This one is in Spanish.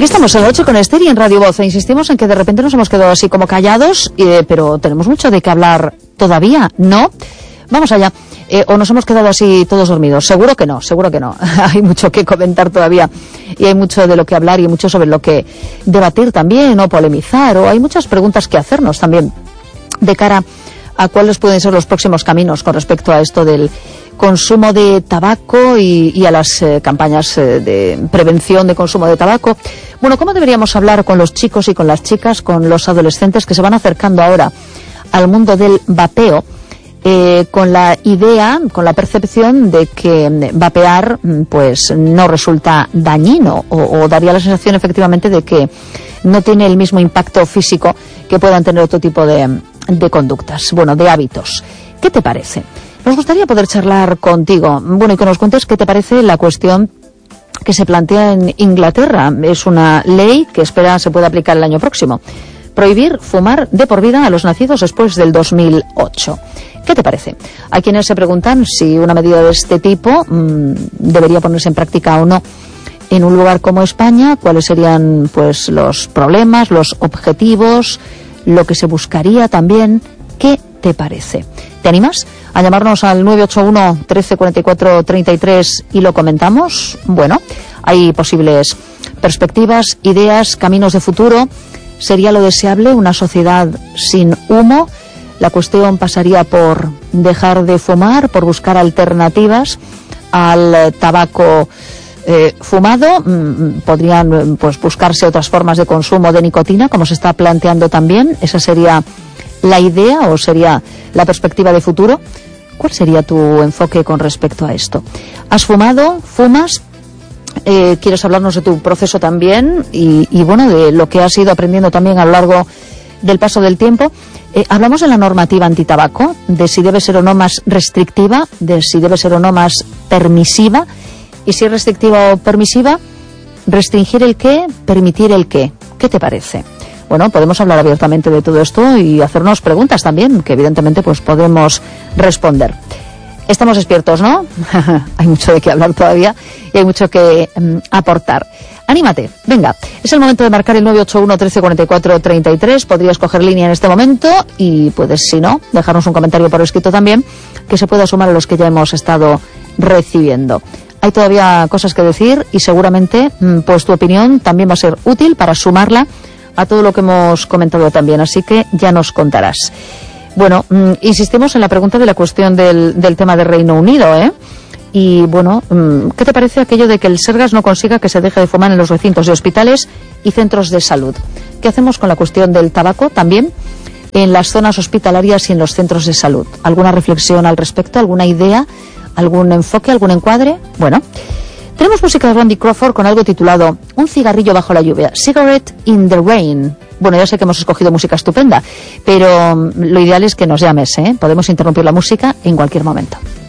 Aquí estamos en la 8 con Esther y en Radio Voz. Insistimos en que de repente nos hemos quedado así como callados, pero tenemos mucho de qué hablar todavía, ¿no? Vamos allá. ¿O nos hemos quedado así todos dormidos? Seguro que no, seguro que no. Hay mucho que comentar todavía y hay mucho de lo que hablar y mucho sobre lo que debatir también o polemizar, o hay muchas preguntas que hacernos también de cara a cuáles pueden ser los próximos caminos con respecto a esto del consumo de tabaco y a las campañas de prevención de consumo de tabaco. Bueno, ¿cómo deberíamos hablar con los chicos y con las chicas, con los adolescentes que se van acercando ahora al mundo del vapeo, con la idea, con la percepción de que vapear pues no resulta dañino o daría la sensación efectivamente de que no tiene el mismo impacto físico que puedan tener otro tipo de conductas, bueno, de hábitos? ¿Qué te parece? Nos gustaría poder charlar contigo, bueno, y que nos cuentes qué te parece la cuestión que se plantea en Inglaterra. Es una ley que espera se pueda aplicar el año próximo. Prohibir fumar de por vida a los nacidos después del 2008. ¿Qué te parece? Hay quienes se preguntan si una medida de este tipo debería ponerse en práctica o no en un lugar como España, cuáles serían pues los problemas, los objetivos, lo que se buscaría también. ¿Qué te parece? ¿Te animas a llamarnos al 981 13 44 33 y lo comentamos? Bueno, hay posibles perspectivas, ideas, caminos de futuro. ¿Sería lo deseable una sociedad sin humo? La cuestión pasaría por dejar de fumar, por buscar alternativas al tabaco fumado. Podrían pues buscarse otras formas de consumo de nicotina, como se está planteando también. Esa sería la idea o sería la perspectiva de futuro. ¿Cuál sería tu enfoque con respecto a esto? ¿Has fumado? ¿Fumas? ¿Quieres hablarnos de tu proceso también? Y bueno, de lo que has ido aprendiendo también a lo largo del paso del tiempo. Hablamos de la normativa antitabaco, de si debe ser o no más restrictiva, de si debe ser o no más permisiva, y si es restrictiva o permisiva, restringir el qué, permitir el qué. ¿Qué te parece? Bueno, podemos hablar abiertamente de todo esto y hacernos preguntas también, que evidentemente pues podemos responder. Estamos despiertos, ¿no? Hay mucho de qué hablar todavía y hay mucho que aportar. Anímate, venga, es el momento de marcar el 981 13 44 33. Podrías coger línea en este momento y puedes, si no, dejarnos un comentario por escrito también, que se pueda sumar a los que ya hemos estado recibiendo. Hay todavía cosas que decir y seguramente pues tu opinión también va a ser útil para sumarla a todo lo que hemos comentado también, así que ya nos contarás. Bueno, insistimos en la pregunta de la cuestión del tema de Reino Unido, Y bueno, ¿qué te parece aquello de que el Sergas no consiga que se deje de fumar en los recintos de hospitales y centros de salud? ¿Qué hacemos con la cuestión del tabaco también en las zonas hospitalarias y en los centros de salud? ¿Alguna reflexión al respecto? ¿Alguna idea? ¿Algún enfoque? ¿Algún encuadre? Bueno, tenemos música de Randy Crawford con algo titulado Un cigarrillo bajo la lluvia, Cigarette in the Rain. Bueno, ya sé que hemos escogido música estupenda, pero lo ideal es que nos llames, Podemos interrumpir la música en cualquier momento.